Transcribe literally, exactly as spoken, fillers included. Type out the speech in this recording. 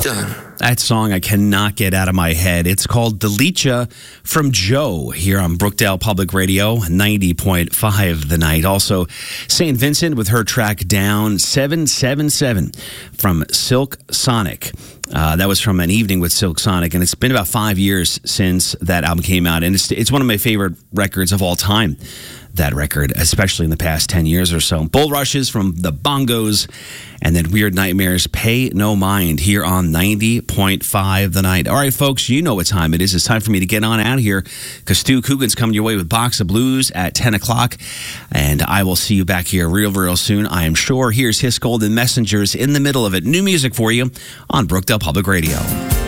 done. That song I cannot get out of my head. It's called Delete Ya from Joe here on Brookdale Public Radio, ninety point five The Night. Also, Saint Vincent with her track Down, seven seven seven from Silk Sonic. Uh, that was from An Evening with Silk Sonic, and it's been about five years since that album came out, and it's, it's one of my favorite records of all time. That record, especially in the past ten years or so. Bulrushes from the Bongos, and then Weird Nightmares, Pay No Mind, here on ninety point five The Night. All right, folks, you know what time it is. It's time for me to get on out of here, because Stu Coogan's coming your way with Box of Blues at ten o'clock, and I will see you back here real, real soon, I am sure. Here's His Golden Messengers in the middle of it. New music for you on Brookdale Public Radio.